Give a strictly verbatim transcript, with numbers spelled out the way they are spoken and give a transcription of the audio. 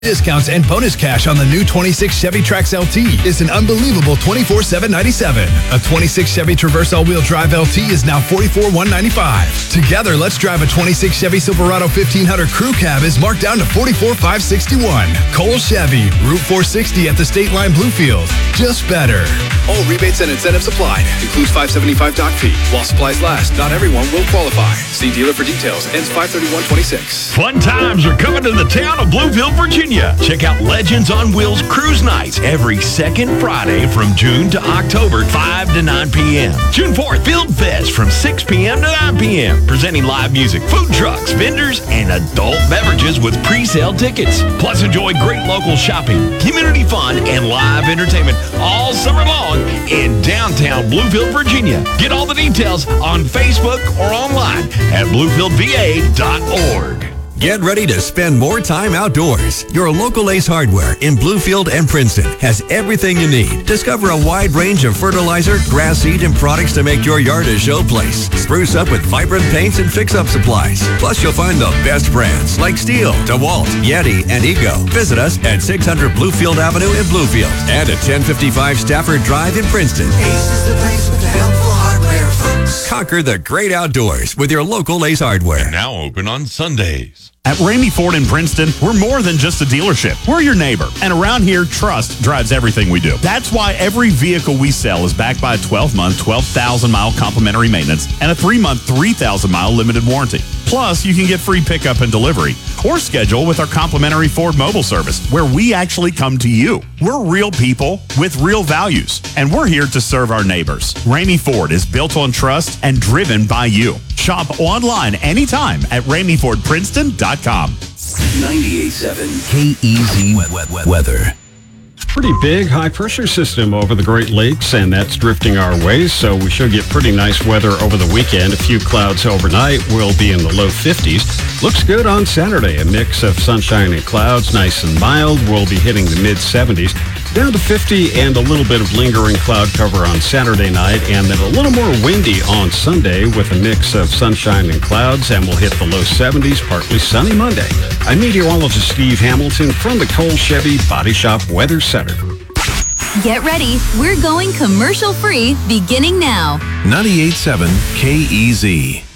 Discounts and bonus cash on the new twenty-six Chevy Trax L T is an unbelievable twenty-four seven ninety-seven. A twenty-six Chevy Traverse all-wheel drive L T is now forty-four one ninety-five. Together, let's drive a twenty-six Chevy Silverado fifteen hundred Crew Cab is marked down to forty-four five sixty-one. Cole Chevy, Route four sixty at the State Line Bluefield. Just better. All rebates and incentives applied. Includes five seventy-five dock fee. While supplies last, not everyone will qualify. See dealer for details. Ends five thirty-one twenty-six. Fun times are coming to the town of Bluefield, Virginia. Check out Legends on Wheels Cruise Nights every second Friday from June to October, five to nine p.m. June fourth, Field Fest from six p.m. to nine p.m. Presenting live music, food trucks, vendors, and adult beverages with pre-sale tickets. Plus, enjoy great local shopping, community fun, and live entertainment all summer long in downtown Bluefield, Virginia. Get all the details on Facebook or online at bluefield v a dot org. Get ready to spend more time outdoors. Your local Ace Hardware in Bluefield and Princeton has everything you need. Discover a wide range of fertilizer, grass seed, and products to make your yard a showplace. Spruce up with vibrant paints and fix-up supplies. Plus, you'll find the best brands like Steel, DeWalt, Yeti, and Ego. Visit us at six hundred Bluefield Avenue in Bluefield and at ten fifty-five Stafford Drive in Princeton. Ace is the place with the helpful hardware, folks. Conquer the great outdoors with your local Ace Hardware. And now open on Sundays. At Ramey Ford in Princeton, we're more than just a dealership. We're your neighbor. And around here, trust drives everything we do. That's why every vehicle we sell is backed by a twelve-month, twelve thousand mile complimentary maintenance and a three-month, three thousand mile limited warranty. Plus, you can get free pickup and delivery or schedule with our complimentary Ford mobile service where we actually come to you. We're real people with real values, and we're here to serve our neighbors. Ramey Ford is built on trust and driven by you. Shop online anytime at ramey ford princeton dot com. ninety-eight point seven K E Z weather. Pretty big high-pressure system over the Great Lakes, and that's drifting our way, so we should get pretty nice weather over the weekend. A few clouds overnight. We'll be in the low fifties. Looks good on Saturday. A mix of sunshine and clouds, nice and mild. We'll be hitting the mid-seventies. Down to fifty and a little bit of lingering cloud cover on Saturday night, and then a little more windy on Sunday with a mix of sunshine and clouds, and we'll hit the low seventies, partly sunny Monday. I'm meteorologist Steve Hamilton from the Cole Chevy Body Shop Weather Center. Get ready. We're going commercial free beginning now. ninety-eight point seven K E Z.